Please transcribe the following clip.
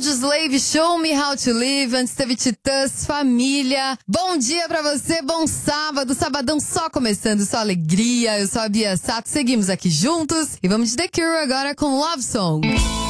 Audioslave, Show Me How to Live. Antes teve Titãs, Família. Bom dia pra você, bom sábado. Sabadão só começando, só alegria. Eu sou a Bia Sato, seguimos aqui juntos. E vamos de The Cure agora com Love Song.